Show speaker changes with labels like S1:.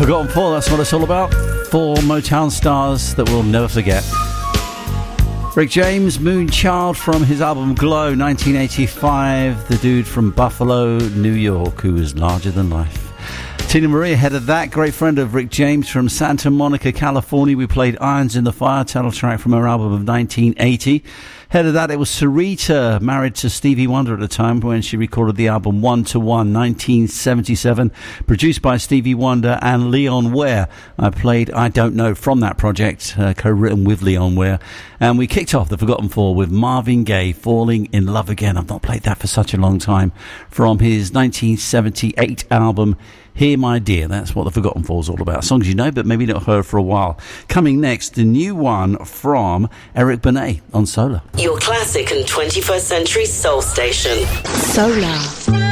S1: Forgotten Four, that's what it's all about. Four Motown stars that we'll never forget. Rick James, Moonchild from his album Glow, 1985. The dude from Buffalo, New York, who was larger than life. Tina Marie ahead of that, great friend of Rick James from Santa Monica, California. We played Irons in the Fire, title track from her album of 1980. Ahead of that, it was Sarita, married to Stevie Wonder at the time when she recorded the album One to One, 1977, produced by Stevie Wonder and Leon Ware. I played I Don't Know from that project, co-written with Leon Ware. And we kicked off the Forgotten Four with Marvin Gaye, Falling in Love Again. I've not played that for such a long time. From his 1978 album, Here My Dear. That's what the Forgotten Four is all about. Songs you know, but maybe not heard for a while. Coming next, the new one from Eric Benet on Solar.
S2: Your classic and 21st century soul station.
S3: Solar.